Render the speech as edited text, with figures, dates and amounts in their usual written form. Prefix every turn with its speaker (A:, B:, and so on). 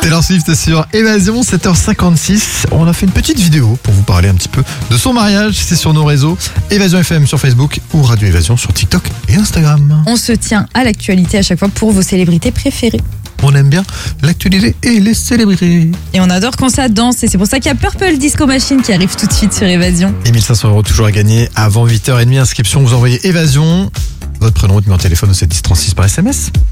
A: Taylor Swift sur Évasion, 7h56. On a fait une petite vidéo pour vous parler un petit peu de son mariage. C'est sur nos réseaux Évasion FM sur Facebook ou Radio Évasion sur TikTok et Instagram.
B: On se tient à l'actualité à chaque fois pour vos célébrités préférées.
A: On aime bien l'actualité et les célébrités.
B: Et on adore quand ça danse et c'est pour ça qu'il y a Purple Disco Machine qui arrive tout de suite sur Évasion.
A: Et 1500 € toujours à gagner avant 8h30. Inscription, vous envoyez Évasion, votre prénom, votre numéro de téléphone au 7 10 36 par SMS.